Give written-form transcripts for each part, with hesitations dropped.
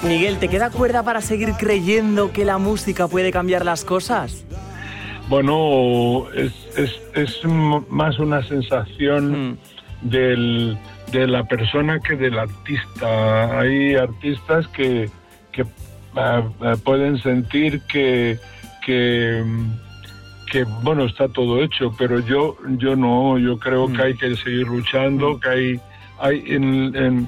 Miguel, ¿te queda cuerda para seguir creyendo que la música puede cambiar las cosas? Bueno, es más una sensación de la persona que del artista. Hay artistas que pueden sentir que bueno, está todo hecho, pero yo no, yo creo que hay que seguir luchando, que hay en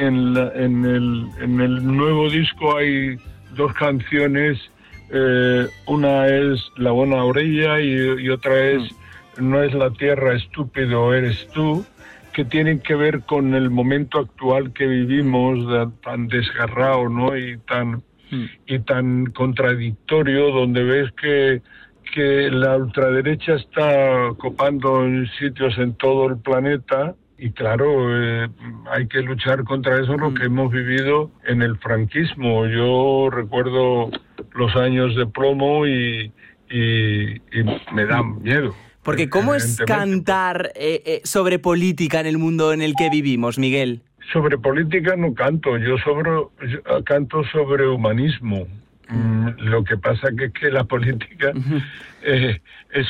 el nuevo disco hay 2 canciones, una es La Buena Orella y otra es No es la tierra, estúpido, eres tú, que tienen que ver con el momento actual que vivimos, tan desgarrado, ¿no? y tan contradictorio, donde ves que la ultraderecha está copando sitios en todo el planeta. Y claro, hay que luchar contra eso, lo que hemos vivido en el franquismo. Yo recuerdo los años de plomo y me dan miedo. Porque ¿cómo es cantar sobre política en el mundo en el que vivimos, Miguel? Sobre política no canto, yo canto sobre humanismo. Lo que pasa que es que la política es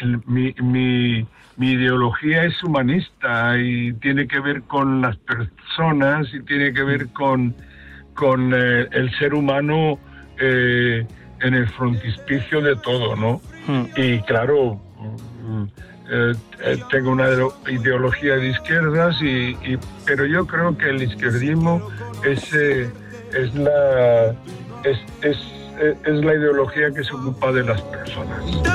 mi ideología es humanista y tiene que ver con las personas y tiene que ver con el ser humano en el frontispicio de todo, ¿no? Y claro, tengo una ideología de izquierdas pero yo creo que el izquierdismo es la ideología que se ocupa de las personas.